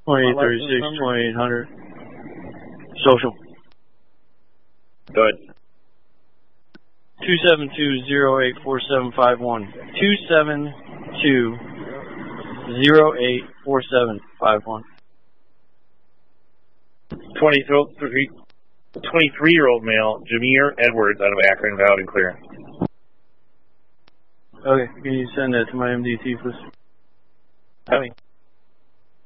2836, 2800. Social. Go ahead. 272-084751. 272-084751. 23-year-old male, Jameer Edwards, out of Akron, valid and clear. Okay, can you send that to my MDT, please? Coming.